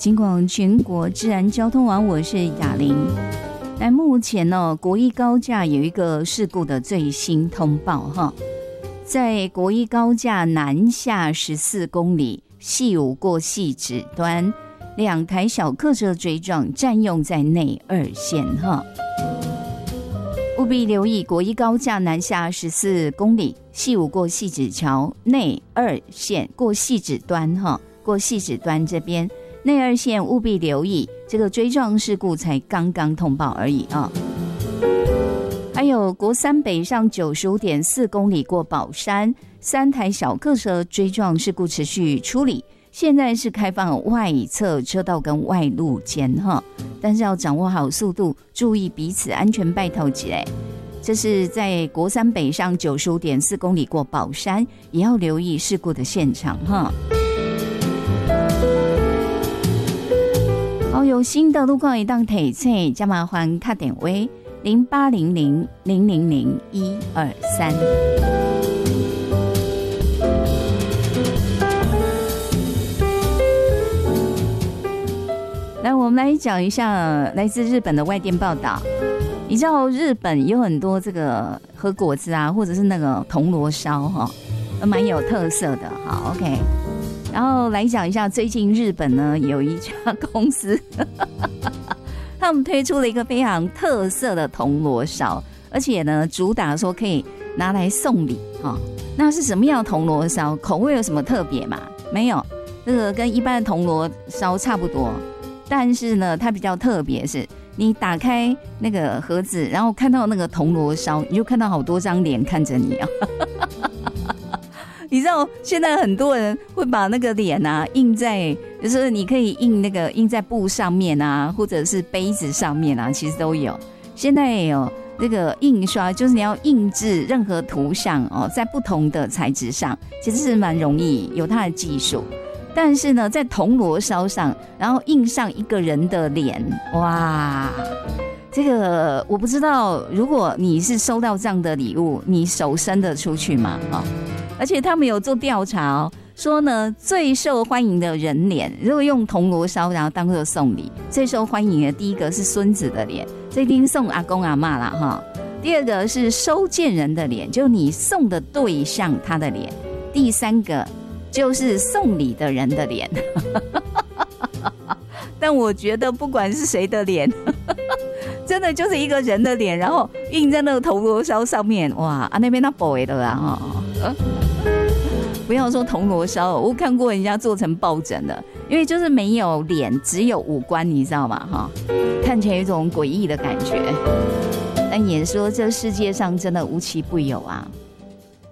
金广全国治安交通网，我是雅玲。那目前呢，国一高架有一个事故的最新通报哈，在国一高架南下14公里，细五过细指端，2台小客车追撞，占用在内2线哈。务必留意国一高架南下14公里，细五过细指桥内2线过细指端哈，过细指端这边内2线务必留意，这个追撞事故才刚刚通报而已啊。还有国3北上95.4公里过宝山，3台小客车追撞事故持续处理，现在是开放外侧车道跟外路间哈，但是要掌握好速度，注意彼此安全拜托起来。这是在国3北上95.4公里过宝山，也要留意事故的现场哈。好，有新的路况一档提醒，加麻烦打电话0800000123。来，我们来讲一下来自日本的外电报道。你知道日本有很多这个和果子啊，或者是那个铜锣烧哈，蛮有特色的。好 ，OK。然后来讲一下，最近日本呢有一家公司，他们推出了一个非常特色的铜锣烧，而且呢主打说可以拿来送礼哈。那是什么样的铜锣烧？口味有什么特别吗？没有，这个跟一般的铜锣烧差不多。但是呢，它比较特别是，你打开那个盒子，然后看到那个铜锣烧，你就看到好多张脸看着你啊！你知道现在很多人会把那个脸啊印在，就是你可以印在布上面啊，或者是杯子上面啊，其实都有。现在也有那个印刷，就是你要印制任何图像哦，在不同的材质上，其实是蛮容易，有它的技术。但是呢，在铜锣烧上，然后印上一个人的脸，哇！这个我不知道，如果你是收到这样的礼物，你手伸得出去吗？而且他们有做调查哦，说呢最受欢迎的人脸，如果用铜锣烧然后当做送礼，最受欢迎的第一个是孙子的脸，这一定送阿公阿嬷啦哈。第二个是收件人的脸，就你送的对象他的脸。第3个就是送礼的人的脸。但我觉得不管是谁的脸，真的就是一个人的脸，然后印在那个铜锣烧上面，哇啊那边那 boy 的啊不要说铜锣烧，我看过人家做成抱枕的，因为就是没有脸，只有五官，你知道吗？哈，看起来有一种诡异的感觉。但也说这世界上真的无奇不有啊。